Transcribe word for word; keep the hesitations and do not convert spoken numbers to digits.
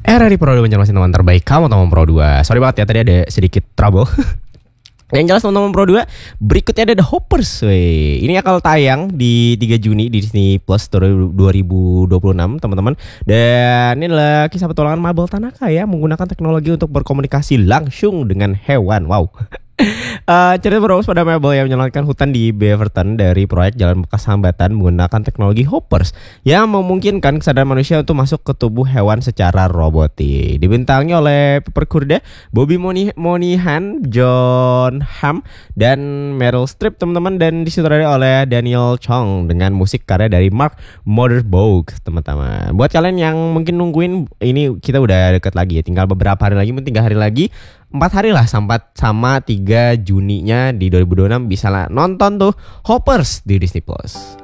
R R I Pro dua menjelaskan teman terbaik kamu teman Pro dua. Sorry banget ya tadi ada sedikit trouble. Yang jelas teman-teman Pro dua, berikutnya ada The Hoppers. Wey. Ini akan tayang di tiga Juni di Disney Plus dua ribu dua puluh enam teman-teman. Dan ini adalah kisah petualangan Mabel Tanaka ya, menggunakan teknologi untuk berkomunikasi langsung dengan hewan. Wow. Uh, cerita berfokus pada Mabel yang menyelamatkan hutan di Beaverton dari proyek jalan bekas hambatan menggunakan teknologi Hoppers yang memungkinkan kesadaran manusia untuk masuk ke tubuh hewan secara robotik. Dibintangi oleh Pepper Kurda, Bobby Moni- Monihan, John Hamm, dan Meryl Streep teman-teman, dan disutradarai oleh Daniel Chong dengan musik karya dari Mark Mothersbaugh teman-teman. Buat kalian yang mungkin nungguin ini, kita udah deket lagi ya, tinggal beberapa hari lagi, mungkin tiga hari lagi. Empat hari lah sampai sama tiga Juninya di dua ribu dua puluh enam bisa lah nonton tuh Hoppers di Disney Plus.